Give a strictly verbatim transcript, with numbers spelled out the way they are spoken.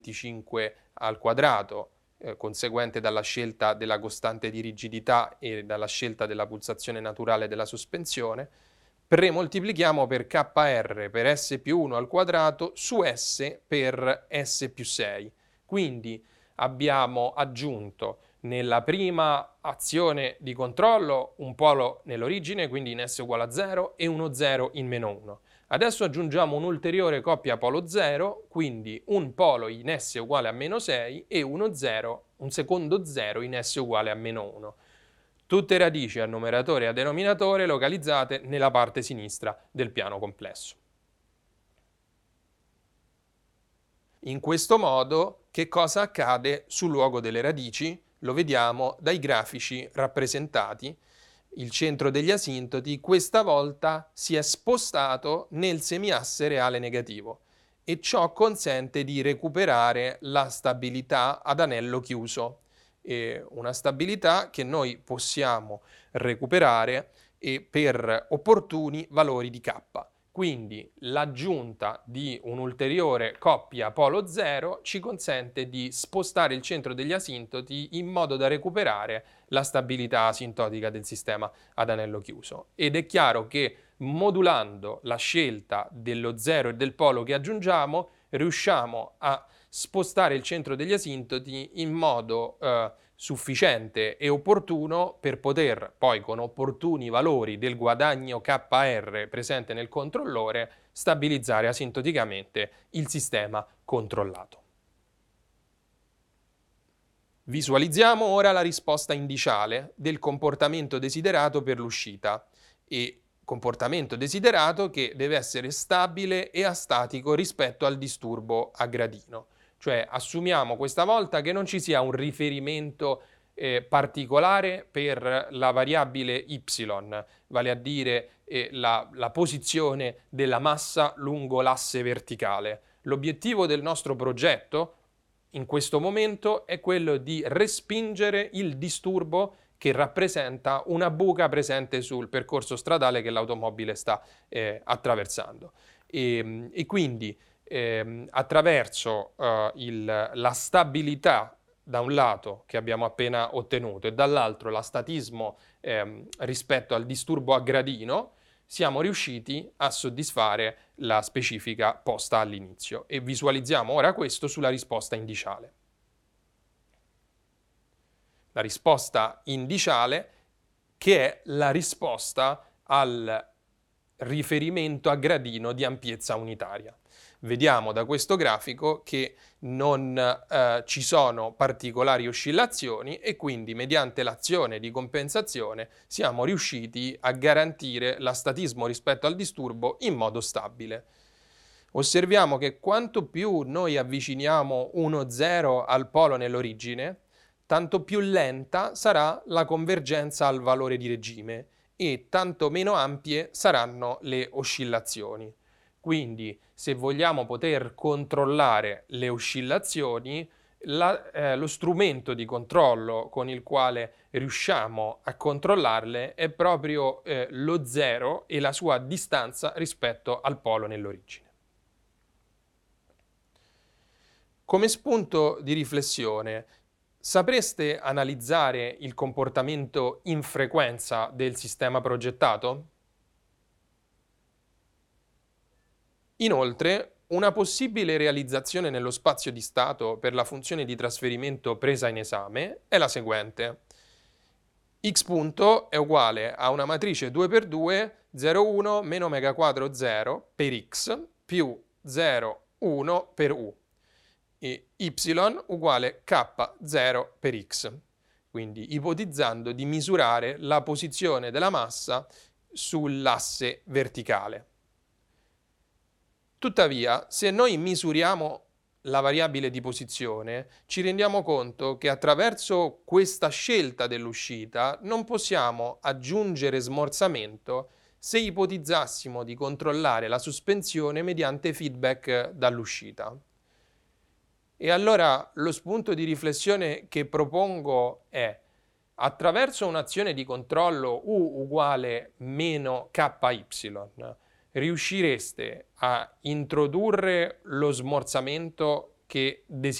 venticinque al quadrato, eh, conseguente dalla scelta della costante di rigidità e dalla scelta della pulsazione naturale della sospensione, premoltiplichiamo per K R per S più uno al quadrato su S per S più sei. Quindi abbiamo aggiunto nella prima azione di controllo un polo nell'origine, quindi in S uguale a zero, e uno zero in meno uno. Adesso aggiungiamo un'ulteriore coppia polo zero, quindi un polo in S uguale a meno sei e uno zero, un secondo zero in S uguale a meno uno. Tutte radici a numeratore e a denominatore localizzate nella parte sinistra del piano complesso. In questo modo, che cosa accade sul luogo delle radici? Lo vediamo dai grafici rappresentati. Il centro degli asintoti questa volta si è spostato nel semiasse reale negativo e ciò consente di recuperare la stabilità ad anello chiuso. E una stabilità che noi possiamo recuperare e per opportuni valori di K. Quindi l'aggiunta di un'ulteriore coppia polo zero ci consente di spostare il centro degli asintoti in modo da recuperare la stabilità asintotica del sistema ad anello chiuso. Ed è chiaro che modulando la scelta dello zero e del polo che aggiungiamo, riusciamo a spostare il centro degli asintoti in modo eh, sufficiente e opportuno per poter poi con opportuni valori del guadagno K R presente nel controllore stabilizzare asintoticamente il sistema controllato. Visualizziamo ora la risposta indiciale del comportamento desiderato per l'uscita e comportamento desiderato che deve essere stabile e astatico rispetto al disturbo a gradino. Cioè assumiamo questa volta che non ci sia un riferimento eh, particolare per la variabile y, vale a dire eh, la, la posizione della massa lungo l'asse verticale. L'obiettivo del nostro progetto in questo momento è quello di respingere il disturbo che rappresenta una buca presente sul percorso stradale che l'automobile sta eh, attraversando. E, e quindi eh, attraverso eh, il, la stabilità da un lato che abbiamo appena ottenuto e dall'altro l'astatismo eh, rispetto al disturbo a gradino, siamo riusciti a soddisfare la specifica posta all'inizio e visualizziamo ora questo sulla risposta indiciale. La risposta indiciale che è la risposta al riferimento a gradino di ampiezza unitaria. Vediamo da questo grafico che non eh, ci sono particolari oscillazioni e quindi mediante l'azione di compensazione siamo riusciti a garantire l'astatismo rispetto al disturbo in modo stabile. Osserviamo che quanto più noi avviciniamo uno zero al polo nell'origine, tanto più lenta sarà la convergenza al valore di regime e tanto meno ampie saranno le oscillazioni. Quindi, se vogliamo poter controllare le oscillazioni, la, eh, lo strumento di controllo con il quale riusciamo a controllarle è proprio eh, lo zero e la sua distanza rispetto al polo nell'origine. Come spunto di riflessione, sapreste analizzare il comportamento in frequenza del sistema progettato? Inoltre, una possibile realizzazione nello spazio di stato per la funzione di trasferimento presa in esame è la seguente. X punto è uguale a una matrice due per due, zero, uno, meno omega quadro zero per x più zero, uno per u. E y uguale k zero per x, quindi ipotizzando di misurare la posizione della massa sull'asse verticale. Tuttavia, se noi misuriamo la variabile di posizione, ci rendiamo conto che attraverso questa scelta dell'uscita non possiamo aggiungere smorzamento se ipotizzassimo di controllare la sospensione mediante feedback dall'uscita. E allora lo spunto di riflessione che propongo è: attraverso un'azione di controllo U uguale meno K Y, riuscireste a introdurre lo smorzamento che desideriamo